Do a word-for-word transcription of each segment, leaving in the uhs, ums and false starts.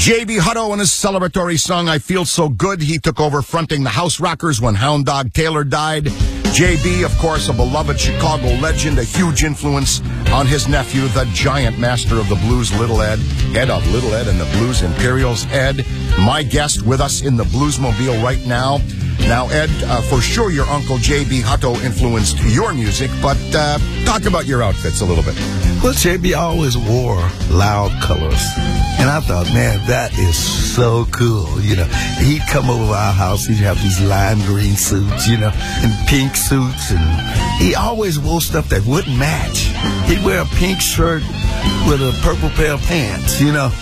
J B Hutto and his celebratory song, I Feel So Good. He took over fronting the House Rockers when Hound Dog Taylor died. J B, of course, a beloved Chicago legend, a huge influence on his nephew, the giant master of the blues, Little Ed. Ed of Little Ed and the Blues Imperials. Ed, my guest with us in the Bluesmobile right now. Now, Ed, uh, for sure your uncle J B Hutto influenced your music, but uh, talk about your outfits a little bit. Well, J B always wore loud colors. And I thought, man, that is so cool. You know, he'd come over our house, he'd have these lime green suits, you know, and pink suits. And he always wore stuff that wouldn't match. He'd wear a pink shirt with a purple pair of pants, you know.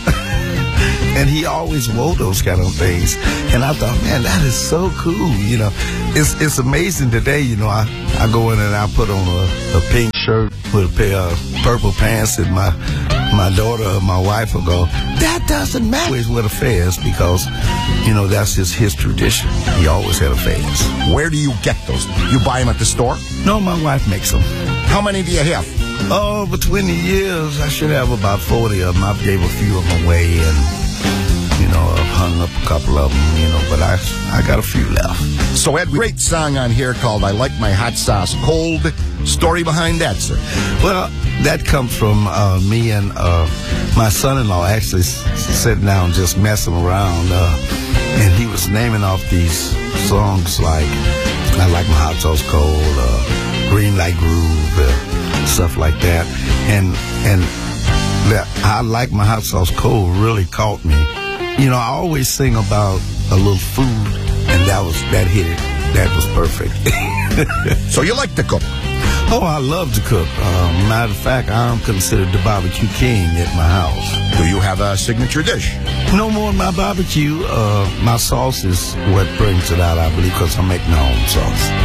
And he always wore those kind of things. And I thought, man, that is so cool, you know. It's it's amazing today, you know. I, I go in and I put on a, a pink shirt with a pair of purple pants, and my my daughter or my wife will go, that doesn't matter. He always wear the fez because, you know, that's just his tradition. He always had a fez. Where do you get those? You buy them at the store? No, my wife makes them. How many do you have? Oh, between the years, I should have about forty of them. I gave a few of them away, and you know, I've hung up a couple of them, you know, but I I got a few left. So, Ed, great song on here called I Like My Hot Sauce Cold. Story behind that, sir? Well, that comes from uh, me and uh, my son-in-law actually s- sitting down just messing around, uh, and he was naming off these songs like I Like My Hot Sauce Cold, uh, Green Light Groove, uh, stuff like that. And, and that I Like My Hot Sauce Cold really caught me. You know, I always sing about a little food, and that was that hit it. That was perfect. So you like to cook? Oh, I love to cook. Uh, matter of fact, I'm considered the barbecue king at my house. Do you have a signature dish? No more than my barbecue. Uh, my sauce is what brings it out, I believe, because I make my own sauce.